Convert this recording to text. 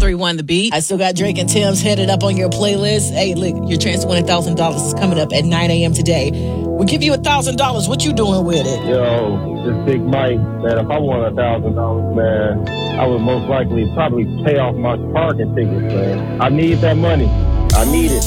1031 The Beat. I still got Drake and Tim's headed up on your playlist. Hey, look, your chance to win $1,000 is coming up at 9 a.m. today. We'll give you $1,000. What you doing with it? Yo, this Big Mike, man, if I won $1,000, man, I would most likely probably pay off my parking tickets, man. I need that money. I need it.